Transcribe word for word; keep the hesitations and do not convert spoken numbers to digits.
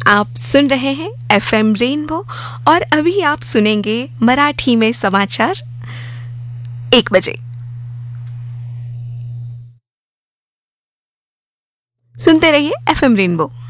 आप सुन रहे हैं एफ एम रेनबो और अभी आप सुनेंगे मराठी में समाचार एक बजे। सुनते रहिए एफ एम रेनबो।